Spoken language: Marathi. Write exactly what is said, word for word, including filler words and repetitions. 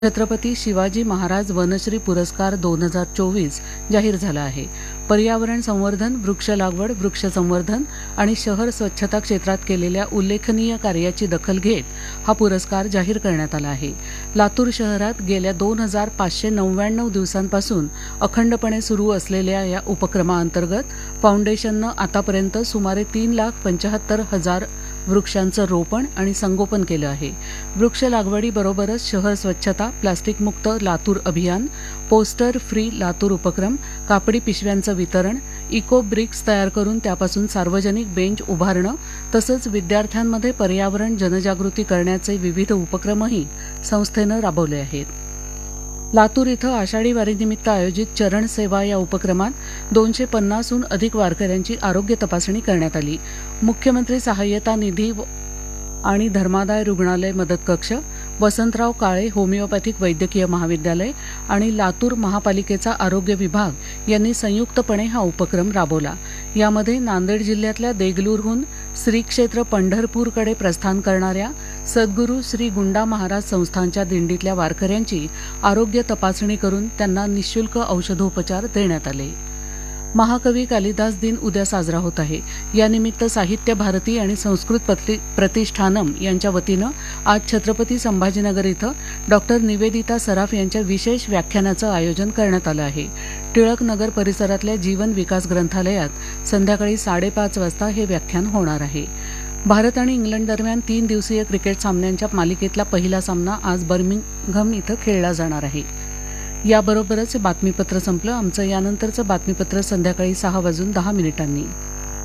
छत्रपती शिवाजी महाराज वनश्री पुरस्कार दोन हजार चोवीस जाहीर झाला आहे. पर्यावरण संवर्धन, वृक्ष लागवड, वृक्ष संवर्धन आणि शहर स्वच्छता क्षेत्रात केलेल्या उल्लेखनीय कार्याची दखल घेत हा पुरस्कार जाहीर करण्यात आला आहे. लातूर शहरात गेल्या दोन हजार पाचशे नव्याण्णव दिवसांपासून अखंडपणे सुरू असलेल्या या उपक्रमाअंतर्गत फाउंडेशननं आतापर्यंत सुमारे तीन लाख पंचाहत्तर हजार वृक्षांचं रोपण आणि संगोपन केलं आहे. वृक्ष लागवडीबरोबरच शहर स्वच्छता, प्लास्टिक मुक्त लातूर अभियान, पोस्टर फ्री लातूर उपक्रम, कापडी पिशव्यांचं वितरण, इको ब्रिक्स तयार करून त्यापासून सार्वजनिक बेंच उभारणं तसंच विद्यार्थ्यांमध्ये पर्यावरण जनजागृती करण्याचे विविध उपक्रमही संस्थेनं राबवले आहेत. लातूर इथं आषाढी वारीनिमित्त आयोजित चरण सेवा या उपक्रमात दोनशे पन्नासहून अधिक वारकऱ्यांची आरोग्य तपासणी करण्यात आली. मुख्यमंत्री सहाय्यता निधी आणि धर्मादाय रुग्णालय मदत कक्ष, वसंतराव काळे होमिओपॅथिक वैद्यकीय महाविद्यालय आणि लातूर महापालिकेचा आरोग्य विभाग यांनी संयुक्तपणे हा उपक्रम राबवला. यामध्ये नांदेड जिल्ह्यातल्या देगलूरहून श्री क्षेत्र पंढरपूरकडे प्रस्थान करणाऱ्या सद्गुरू श्री गुंडा महाराज संस्थानच्या दिंडीतल्या वारकऱ्यांची आरोग्य तपासणी करून त्यांना निःशुल्क औषधोपचार देण्यात आले. महाकवी कालिदास दिन उद्या साजरा होत आहे. यानिमित्त साहित्य भारती आणि संस्कृत प्रतिष्ठानम यांच्या वतीनं आज छत्रपती संभाजीनगर इथं डॉक्टर निवेदिता सराफ यांच्या विशेष व्याख्यानाचं आयोजन करण्यात आलं आहे. टिळक नगर परिसरातल्या जीवन विकास ग्रंथालयात संध्याकाळी साडेपाच वाजता हे व्याख्यान होणार आहे. भारत आणि इंग्लंड दरम्यान तीन दिवसीय क्रिकेट सामन्यांच्या मालिकेतला पहिला सामना आज बर्मिंगहम इथं खेळला जाणार आहे. याबरोबरच बातमीपत्र संपलं. आमचं यानंतरचं बातमीपत्र संध्याकाळी सहा वाजून दहा मिनिटांनी.